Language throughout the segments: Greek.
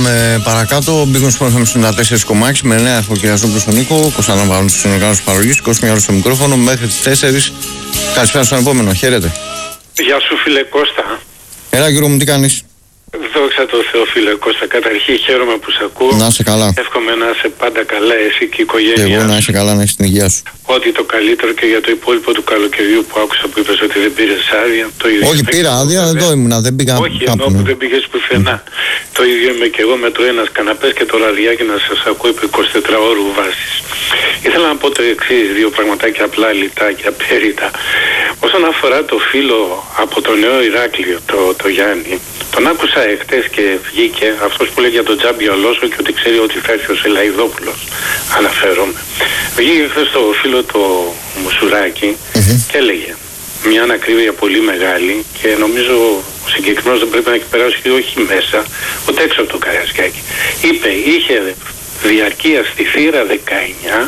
Πάμε παρακάτω. Μπήκαν στο FM 94,6 με νέα Αρχοκυριαζόπουλο στον Νίκο. Κωνσταντίνο Βαρόνου στην οργάνωση παραγωγής. 21 ώρες στο μικρόφωνο μέχρι τις 4. Καλησπέρα στον επόμενο. Χαίρετε. Γεια σου, φίλε Κώστα. Έλα, Γιώργο μου, τι κάνεις? Δόξα τω Θεώ, φίλε Κώστα. Καταρχήν χαίρομαι που σε ακούω. Να είσαι καλά. Εύχομαι να είσαι πάντα καλά, εσύ και η οικογένειά σου. Και εγώ να είσαι καλά, να έχεις την υγεία σου. Ό,τι το καλύτερο και για το υπόλοιπο του καλοκαιριού που άκουσα που είπες ότι δεν πήρες άδεια. Το ίδιο. Όχι, πήρα άδεια, εδώ ήμουνα, δεν πήγα κάπου. Όχι, ενώ που δεν πήγες πουθενά. Το ίδιο είμαι και εγώ με το ένας καναπές και το ραδιάκι να σας ακούω επί 24 ώρου βάσης. Ήθελα να πω το εξής, δύο πραγματάκια απλά λιτά και απέριτα. Όσον αφορά το φίλο από το Νέο Ηράκλειο, το Γιάννη, τον άκουσα εχθές και βγήκε αυτός που λέει για τον Τζάμπι Ολόσο και ότι ξέρει ότι θα έρθει ο Σελαϊδόπουλος. Αναφέρομαι. Βγήκε χθες το φίλο το Μουσουράκι και έλεγε μια ανακρίβεια πολύ μεγάλη και νομίζω ο συγκεκριμένος δεν πρέπει να έχει περάσει όχι μέσα, ούτε έξω από το Καραϊσκάκι. Είπε, είχε διαρκεία στη θύρα 19,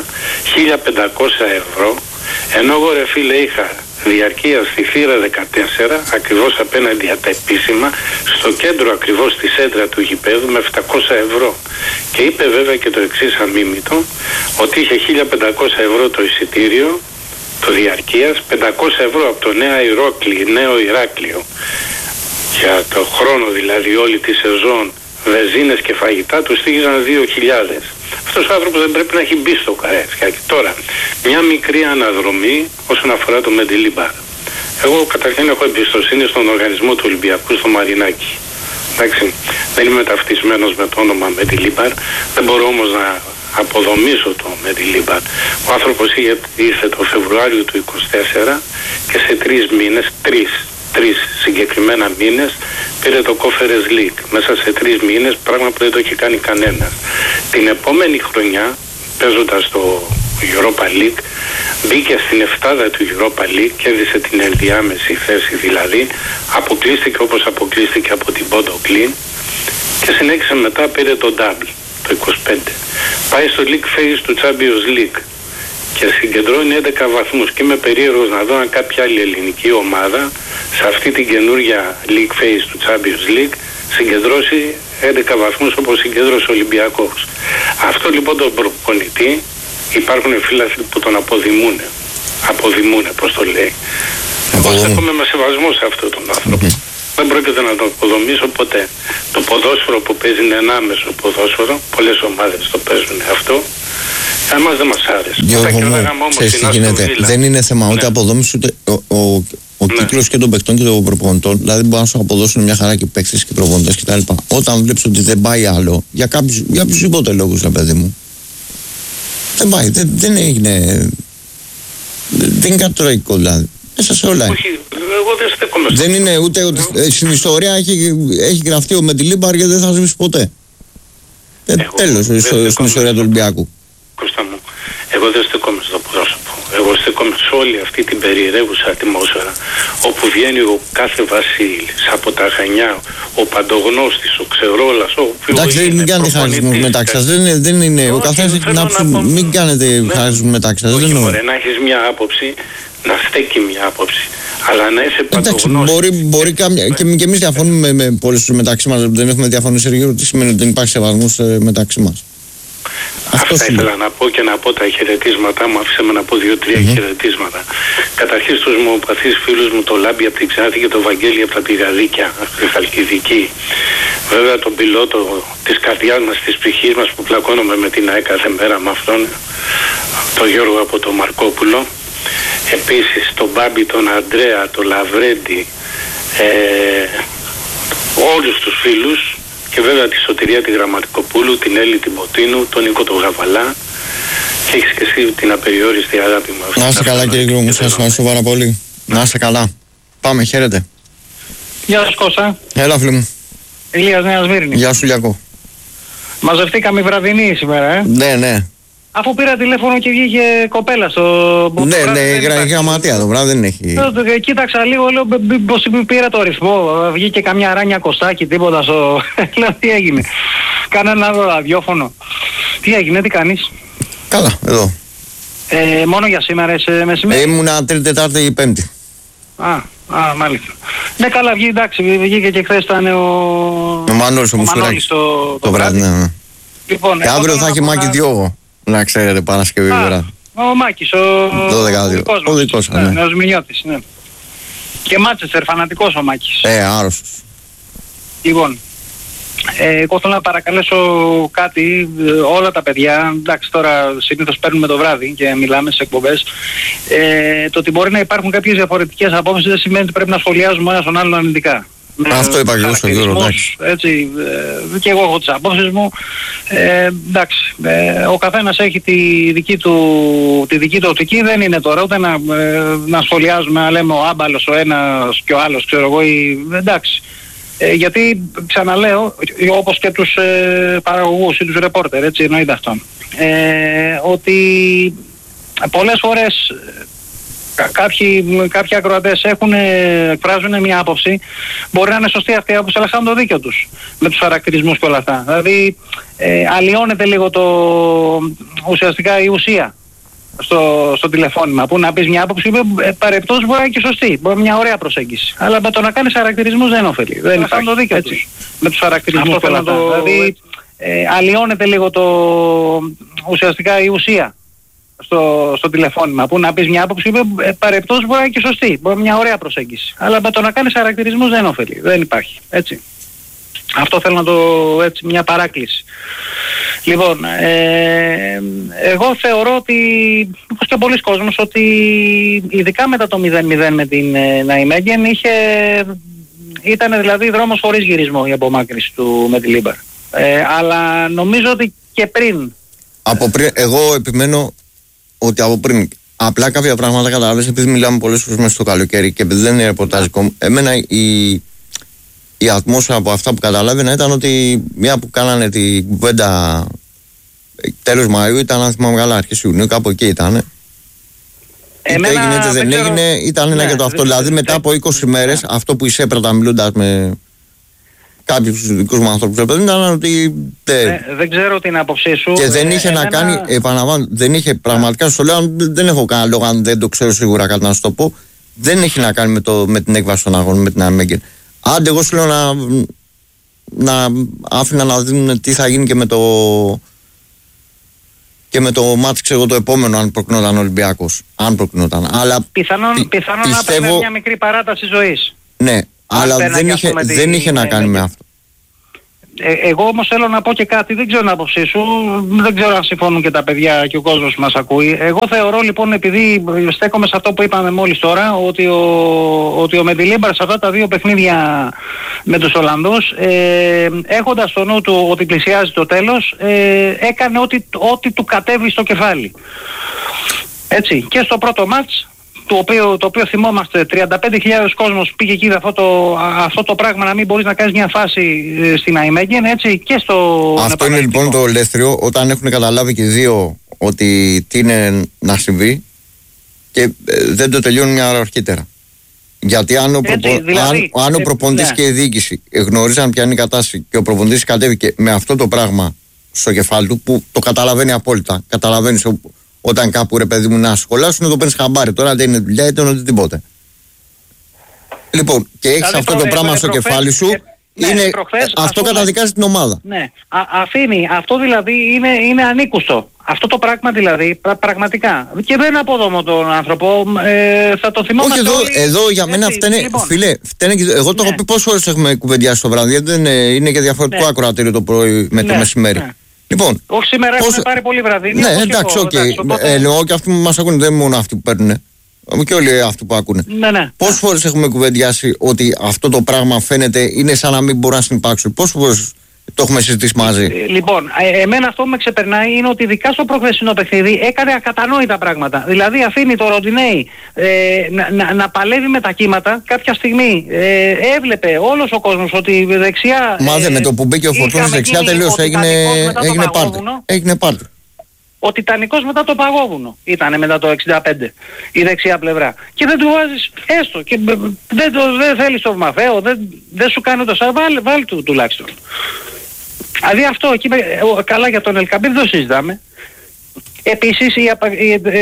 1.500 ευρώ, ενώ εγώ ρε φίλε είχα διαρκεία στη θύρα 14, ακριβώς απέναντι από τα επίσημα, στο κέντρο ακριβώς στη σέντρα του γηπέδου με 700 ευρώ. Και είπε βέβαια και το εξής αμίμητο, ότι είχε 1.500 ευρώ το εισιτήριο, το διαρκείας, 500 ευρώ από το Νέο Ηράκλειο. Για το χρόνο δηλαδή όλη τη σεζόν, βενζίνες και φαγητά του στήγησαν 2.000. Αυτός ο άνθρωπος δεν πρέπει να έχει μπει στο Καραϊσκάκι. Τώρα, μια μικρή αναδρομή όσον αφορά το Μεντιλίμπαρ. Εγώ καταρχήν έχω εμπιστοσύνη στον οργανισμό του Ολυμπιακού στο Μαρινάκι. Εντάξει, δεν είμαι ταυτισμένος με το όνομα Μεντιλίμπαρ, δεν μπορώ όμως να αποδομήσω το Μεντιλίμπαρ. Ο άνθρωπος ήρθε το Φεβρουάριο του 24 και σε 3 μήνες, τρεις συγκεκριμένα μήνες πήρε το Conference League μέσα σε 3 μήνες, πράγμα που δεν το έχει κάνει κανένας. Την επόμενη χρονιά, παίζοντας το Europa League, μπήκε στην εφτάδα του Europa League και έδισε την ενδιάμεση θέση, δηλαδή αποκλείστηκε όπως αποκλείστηκε από την Bodo Glimt και συνέχισε μετά, πήρε το Double το 25. Πάει στο League Phase του Champions League και συγκεντρώνει 11 βαθμούς και είμαι περίεργος να δω αν κάποια άλλη ελληνική ομάδα σε αυτή την καινούργια League Phase του Champions League συγκεντρώσει 11 βαθμούς όπως συγκέντρωσε ο Ολυμπιακός. Αυτό λοιπόν τον προπονητή υπάρχουν φίλαθλοι που τον αποδημούν, πώς το λέει. Εγώ στέκομαι με σεβασμό σε αυτόν τον άνθρωπο. Δεν πρόκειται να το αποδομήσω ποτέ. Το ποδόσφαιρο που παίζει είναι ένα άμεσο ποδόσφαιρο, πολλές ομάδες το παίζουν αυτό. Εμάς δεν μας άρεσε. Γιώργο μου, ξέρεις τι γίνεται. Δεν είναι θέμα ούτε αποδόμηση ούτε ο κύκλος και των παιχτών και των προπονητών. Δηλαδή μπορεί να σου αποδώσουν μια χαρά και παίκτες και προπονητές κτλ. Όταν βλέπεις ότι δεν πάει άλλο, για οποιουσδήποτε λόγους, ρε παιδί μου, δεν πάει. Δεν έγινε. Δεν είναι κάτι τραγικό δηλαδή. Μέσα σε όλα. Όχι, εγώ δεν στέκομαι. Δεν είναι ούτε ότι στην ιστορία έχει γραφτεί ο Μεντιλίμπαρ και δεν θα σβήσει ποτέ. Τέλος στην ιστορία του Ολυμπιακού. Κώστα μου, εγώ δεν στεκόμαι στο πρόσωπο. Εγώ στεκόμαι σε όλη αυτή την περιραίουσα ατμόσφαιρα όπου βγαίνει ο κάθε βασίλης από τα Χανιά, ο παντογνώστης, ο Ξερόλας, εντάξει, μην κάνετε χαρισμούς μεταξύ σας. Δεν είναι. Ο καθένας έχει την άποψη. Μην κάνετε χαρισμούς μεταξύ σας. Όχι, μωρέ, να έχεις μια άποψη, να στέκει μια άποψη. Αλλά να είσαι παντογνώστης. Μπορεί και εμείς διαφωνούμε με πολλές μεταξύ μας. Δεν έχουμε διαφωνήσει, Σεργίου. Τι σημαίνει ότι δεν υπάρχει σεβασμός μεταξύ μας? Αυτά ήθελα να πω και να πω τα χαιρετίσματά μου. Άφησε με να πω 2-3 χαιρετίσματα. Καταρχήν στους μοοπαθείς φίλους μου, το Λάμπη από την Ξάνθη και το Βαγγέλη από τα Πηγαδίκια, στη Χαλκιδική. Βέβαια τον πιλότο της καρδιάς μας, της ψυχής μας που πλακώνομαι με την ΑΕΚ κάθε μέρα με αυτόν, τον Γιώργο από το Μαρκόπουλο. Επίσης τον Μπάμπη, τον Αντρέα, τον Λαβρέντη, όλους τους φίλους. Και βέβαια τη Σωτηρία τη Γραμματικοπούλου, την Έλλη την Ποτίνου, τον Νίκο τον Γαβαλά και έχεις και εσύ την απεριόριστη αγάπη μου. Να είστε καλά κύριε Γκρόμου, σας ευχαριστώ πάρα πολύ. Να είστε καλά. Πάμε, χαίρετε. Γεια σας Κώστα. Έλα φίλε μου. Ηλίας Νέα Σμύρνη. Γεια σου Λιακό. Μαζευτήκαμε βραδινή σήμερα, Ναι. Αφού πήρα τηλέφωνο και βγήκε κοπέλα στο... Ναι, η γραμματεία το βράδυ δεν έχει. Κοίταξα λίγο, λέω πως πήρα το ρυθμό, βγήκε καμιά ράνια κοστάκι, τίποτα στο... Λέω τι έγινε, κανένα άλλο ραδιόφωνο. Τι έγινε, τι κάνεις? Καλά, εδώ. Μόνο για σήμερα είσαι μεσημέρι? Ήμουνα Τρίτη, Τετάρτη ή Πέμπτη. Μάλιστα. Ναι, καλά, βγήκε και χθες ήταν ο Μανώλης ο Μανώλης το βράδυ. Ναι. Λοιπόν, και αύριο θα έχει Μάκη Διώγο, να ξέρετε, Παρασκευή βράδυ. Ο Μάκης, ο δικός μας, ναι, ο Σμινιώτης, ναι. Και Μάτσεστερ, φανατικός ο Μάκης. Άρρωστος. Λοιπόν, εγώ θέλω να παρακαλέσω κάτι, όλα τα παιδιά, εντάξει τώρα συνήθως παίρνουμε το βράδυ και μιλάμε σε εκπομπές, το ότι μπορεί να υπάρχουν κάποιες διαφορετικές απόψεις δεν σημαίνει ότι πρέπει να σχολιάζουμε ένας τον άλλον αρνητικά. Αυτό είπα και εγώ στον Γιώργο, εντάξει. Έτσι, και εγώ έχω τις απόψεις μου, εντάξει, ο καθένας έχει τη δική του οπτική, δεν είναι τώρα ούτε να σχολιάζουμε, να λέμε ο άμπαλος ο ένας και ο άλλος, ξέρω εγώ, εντάξει. Γιατί ξαναλέω, όπως και τους παραγωγούς ή τους ρεπόρτερ, έτσι εννοείται αυτό, ότι πολλές φορές κάποιοι ακροατές εκφράζουν μια άποψη, μπορεί να είναι σωστή αυτή η άποψη, αλλά χάνουν το δίκιο τους με τους χαρακτηρισμούς και όλα αυτά. Δηλαδή αλλοιώνεται λίγο ουσιαστικά η ουσία στο τηλεφώνημα, που να πεις μια άποψη παρεπτός μπορεί να είναι και σωστή, μπορεί μια ωραία προσέγγιση, αλλά με το να κάνεις χαρακτηρισμούς δεν ωφελεί, δεν υπάρχει το δίκιο έτσι, με τους χαρακτηρισμούς και όλα αυτά. Δηλαδή αλλοιώνεται λίγο ουσιαστικά η ουσία στο τηλεφώνημα, που να πεις μια άποψη παρεπτός μπορεί να είναι και σωστή, μπορεί μια ωραία προσέγγιση, αλλά με το να κάνεις χαρακτηρισμούς δεν ωφελεί, δεν υπάρχει έτσι. Αυτό θέλω να έτσι μια παράκληση. Λοιπόν, εγώ θεωρώ ότι, όπως και πολλοί κόσμος, ότι ειδικά μετά το 0-0 με την Ναϊμέγεν ήταν δηλαδή δρόμος χωρίς γυρισμό η απομάκρυνση του με τη Λίμπαρ. Αλλά νομίζω ότι και πριν. Εγώ επιμένω ότι από πριν. Απλά κάποια πράγματα καταλάβεις, επειδή μιλάμε πολλές φορές μέσα στο καλοκαίρι και επειδή δεν είναι ρεπορτάζικο, εμένα η ατμόσφαιρα από αυτά που καταλάβαινα ήταν ότι μια που κάνανε την κουβέντα τέλος Μαΐου ήταν, αν θυμάμαι καλά, αρχές Ιουνίου, κάπου εκεί ήταν. Είτε έγινε είτε δεν έγινε, ήταν ένα και το αυτό. Δηλαδή μετά από 20 μέρες, αυτό που εισέπρατα μιλώντας με κάποιους δικούς μου ανθρώπους, ήταν ότι δεν ξέρω την άποψή σου. Και δεν είχε να κάνει, επαναλαμβάνω, δεν είχε πραγματικά, σου λέω, δεν έχω κανένα λόγο, αν δεν το ξέρω σίγουρα κάτι να σου το πω, δεν έχει να κάνει με την έκβαση των αγώνων, με την Αμέγγεν. Άντε, εγώ σου λέω να άφηνα να δίνουν τι θα γίνει και με το μάτς, ξέρω, το επόμενο, αν προκρινόταν ο Ολυμπιακός. Αν προκρινόταν. Αλλά πιθανόν να παίρνει μια μικρή παράταση ζωής. Ναι, αλλά δεν είχε να κάνει με αυτό. Εγώ όμως θέλω να πω και κάτι, δεν ξέρω την άποψή σου, δεν ξέρω αν συμφωνούν και τα παιδιά και ο κόσμος που μας ακούει. Εγώ θεωρώ λοιπόν, επειδή στέκομαι σε αυτό που είπαμε μόλις τώρα, ότι ο Μεντιλίμπαρ σε αυτά τα δύο παιχνίδια με τους Ολλανδούς, έχοντας στο νου του ότι πλησιάζει το τέλος, έκανε ό,τι του κατέβει στο κεφάλι. Έτσι, και στο πρώτο μάτς, το οποίο θυμόμαστε, 35.000 κόσμος πήγε εκεί αυτό το πράγμα, να μην μπορείς να κάνεις μια φάση στην Αϊμέγγεν, έτσι, και στο... Αυτό είναι λοιπόν το ολέθριο, όταν έχουν καταλάβει και δύο ότι τι είναι να συμβεί και δεν το τελειώνουν μια ώρα αρχίτερα. Γιατί αν ο προπονητής και η διοίκηση γνωρίζαν ποια είναι η κατάσταση και ο προπονητής κατέβηκε με αυτό το πράγμα στο κεφάλι του, που το καταλαβαίνει απόλυτα, καταλαβαίνεις όταν κάπου, ρε παιδί μου, να σχολάσουν, το παίρνεις χαμπάρι. Τώρα δεν είναι δουλειά, είτε οτιδήποτε. Λοιπόν, και έχεις αυτό το πράγμα στο κεφάλι σου, αυτό καταδικάζει την ομάδα. Ναι, αφήνει, αυτό δηλαδή είναι ανήκουστο. Αυτό το πράγμα δηλαδή, πραγματικά. Και δεν αποδόμω τον άνθρωπο, θα το θυμόμαστε. Όχι, εδώ για μένα φταίνε, λοιπόν. Φίλε, εγώ το έχω πει πόσες φορές έχουμε κουβεντιάσει το βράδυ, γιατί είναι και διαφορετικό ακροατήριο το πρωί με το μεσημέρι. Λοιπόν, όχι, σήμερα έχουμε πάρει πολύ βραδινή. Ναι, εντάξει, οκ. Εννοώ και αυτοί που μας ακούνε, δεν είναι μόνο αυτοί που παίρνουν. Και όλοι αυτοί που ακούνε. Ναι. Πόσες φορές έχουμε κουβεντιάσει ότι αυτό το πράγμα φαίνεται είναι σαν να μην μπορούν να συνυπάρξουν? Πόσες φορές το έχουμε συζητήσει μαζί? Λοιπόν, εμένα αυτό που με ξεπερνάει είναι ότι ειδικά στο προχθεσινό παιχνίδι έκανε ακατανόητα πράγματα. Δηλαδή αφήνει το Ροντινέι να παλεύει με τα κύματα. Κάποια στιγμή έβλεπε όλος ο κόσμος ότι δεξιά. Μα με το που μπήκε ο Φορτούνης δεξιά τελείως έγινε πάρτι. Ο Τιτανικός μετά το Παγόβουνο ήταν μετά το 65 η δεξιά πλευρά. Και δεν του βάζεις έστω. Και δεν θέλεις το Μαφέο, δεν σου κάνει το σαρ, βάλει του τουλάχιστον. Δηλαδή αυτό εκεί, καλά για τον Ελκαμπίδ δεν συζητάμε. Επίσης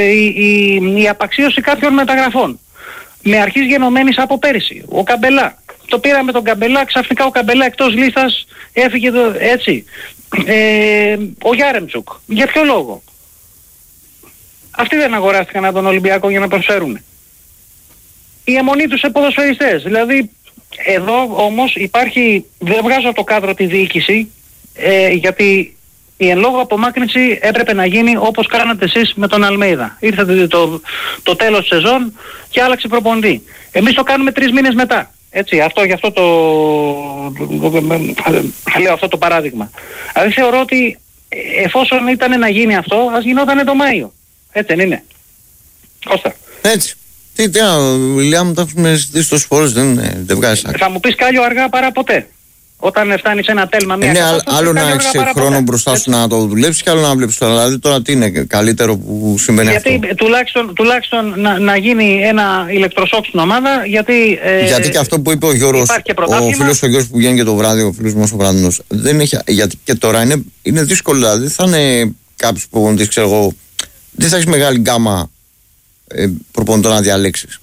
η απαξίωση κάποιων μεταγραφών. Με αρχής γενομένης από πέρυσι. Ο Καμπελά, το πήραμε τον Καμπελά, ξαφνικά ο Καμπελά εκτός λίστας έφυγε έτσι. Ο Γιάρεμτσουκ, για ποιο λόγο? Αυτοί δεν αγοράστηκαν από τον Ολυμπιακό για να προσφέρουν. Η αιμονή τους σε ποδοσφαιριστές. Δηλαδή εδώ όμως υπάρχει, δεν βγάζω από το κάδρο τη διοίκηση, γιατί η εν λόγω απομάκρυνση έπρεπε να γίνει όπως κάνατε εσείς με τον Αλμέιδα. Ήρθατε το τέλος της σεζόν και άλλαξε προπονητή. Εμείς το κάνουμε 3 μήνες μετά. Έτσι, γι' αυτό λέω αυτό το παράδειγμα. Δηλαδή θεωρώ ότι εφόσον ήταν να γίνει αυτό, ας γινόταν το Μάιο. Έτσι δεν είναι? Κώστα. Έτσι. Τι Ηλιά μου, τα έχουμε ζητήσει τόσες φορές, δεν βγάζει άκρη. Θα μου πεις κάλιο αργά παρά ποτέ. Όταν φτάνει σε ένα τέλμα μια κατάσταση, άλλο να έχεις χρόνο μπροστά σου να το δουλέψεις και άλλο να βλέπεις το. Δηλαδή τώρα τι είναι καλύτερο που συμβαίνει? Γιατί αυτό? τουλάχιστον να γίνει ένα ηλεκτροσόκ στην ομάδα, γιατί και αυτό που είπε ο Γιώργος, ο φίλος ο Γιώργος που βγαίνει και το βράδυ, ο φίλος μας ο Βράδυνος, δεν έχει, γιατί και τώρα είναι δύσκολο. Δηλαδή θα είναι κάποιος προπονητής, ξέρω εγώ, δεν θα έχεις μεγάλη γκάμα προπονητών να διαλέξεις.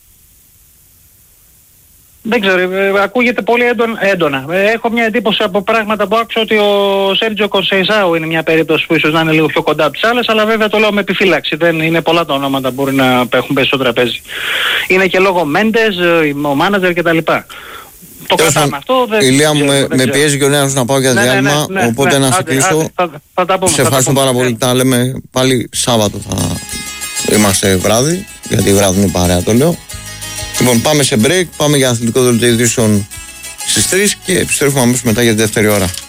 Δεν ξέρω, ακούγεται πολύ έντονα. Έχω μια εντύπωση από πράγματα που άκουσα ότι ο Σέρτζιο Κονσεϊσάου είναι μια περίπτωση που ίσως να είναι λίγο πιο κοντά από τις άλλες, αλλά βέβαια το λέω με επιφύλαξη. Δεν είναι πολλά τα ονόματα που μπορεί να έχουν πέσει στο τραπέζι. Είναι και λόγω Μέντες, ο μάνατζερ κτλ. Το κρατάμε αυτό. Ηλία μου, με πιέζει και ο νέος να πάω για διάλειμμα, οπότε να σε κλείσω. Σε ευχαριστώ πάρα πολύ. Τα λέμε πάλι Σάββατο, θα είμαστε βράδυ, γιατί βράδυ είναι παρέα, το λέω. Λοιπόν, πάμε σε break, πάμε για αθλητικό δελτίο ειδήσεων στις 3 και επιστρέφουμε αμέσως μετά για τη δεύτερη ώρα.